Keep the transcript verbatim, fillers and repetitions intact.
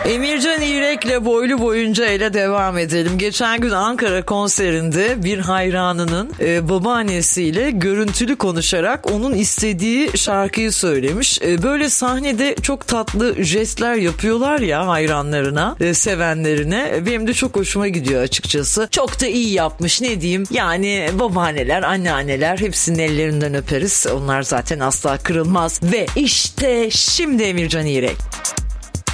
Emircan İrek'le boylu boyunca ile devam edelim. Geçen gün Ankara konserinde bir hayranının e, babaannesiyle görüntülü konuşarak onun istediği şarkıyı söylemiş. E, böyle sahnede çok tatlı jestler yapıyorlar ya hayranlarına, e, sevenlerine. Benim de çok hoşuma gidiyor açıkçası. Çok da iyi yapmış, ne diyeyim. Yani babaanneler, anneanneler hepsinin ellerinden öperiz. Onlar zaten asla kırılmaz. Ve işte şimdi Emircan İrek.